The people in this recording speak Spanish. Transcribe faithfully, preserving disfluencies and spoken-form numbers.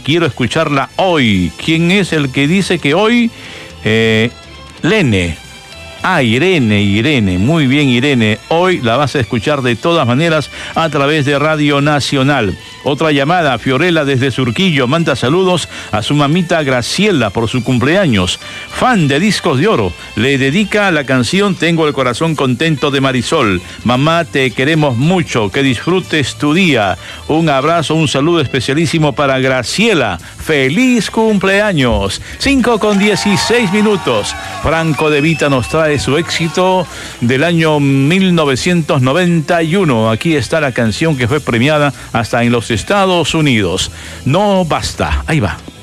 quiero escucharla hoy. ¿Quién es el que dice que hoy? Eh, Lene. Ah, Irene, Irene, muy bien Irene, hoy la vas a escuchar de todas maneras a través de Radio Nacional. Otra llamada, Fiorella desde Surquillo, manda saludos a su mamita Graciela por su cumpleaños. Fan de Discos de Oro, le dedica la canción Tengo el corazón contento de Marisol. Mamá, te queremos mucho, que disfrutes tu día. Un abrazo, un saludo especialísimo para Graciela. ¡Feliz cumpleaños! cinco con dieciséis minutos. Franco De Vita nos trae su éxito del año mil novecientos noventa y uno. Aquí está la canción que fue premiada hasta en los Estados Unidos. No basta. Ahí va.